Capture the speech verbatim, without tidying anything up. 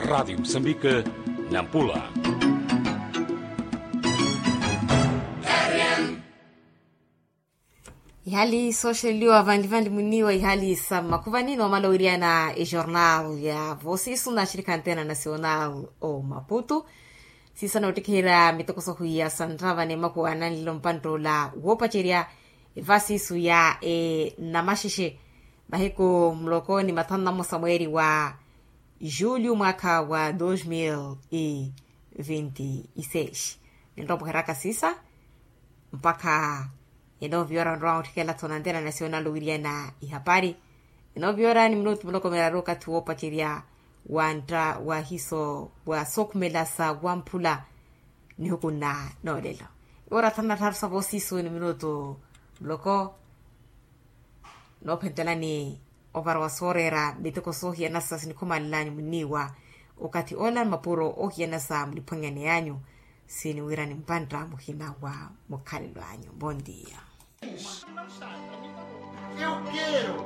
Rádio Moçambique, Nampula. Ihali social liwa vandi vandi muniwa ihali sama kuvanino malawiriana e jornal ya Vosisu na shirika Antena Nacional o Maputo. Sisa na utikira mitokoso huya santrava ne maku ananilo mpanto la wopacheria Vasisu ya e namashishe bahiko mlokoni matanda mo Samueli wa julho mwaka wa dois mil e vinte e seis. Ndombo haraka sisa mpaka inovyora round kela tona Antena Nacional wiriana ihapari inovyora ni minuto mloko meraroka tuopa chiria wanta wa hiso wa sokumela sa wampula ni hukuna nodelo ora tana tarsa Vosisu ni minuto mloko no pentela ni ovara wasorera bitoko sohia nasa ni kumalani muniwa wakati ola mapuro ohia nasa mlipongane yanyu sini wirani mpanda muhina wa mukalilo yanyu. Bom dia. Eu quero